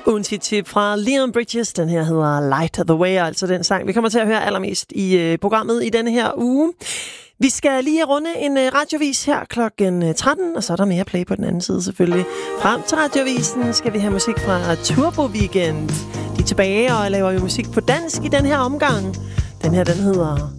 Ugens hit fra Leon Bridges, den her hedder Light the Way, altså den sang, vi kommer til at høre allermest i programmet i denne her uge. Vi skal lige runde en radiovis her klokken 13, og så er der mere play på den anden side selvfølgelig. Frem til radiovisen skal vi have musik fra Turbo Weekend. De er tilbage og laver jo musik på dansk i den her omgang. Den her, den hedder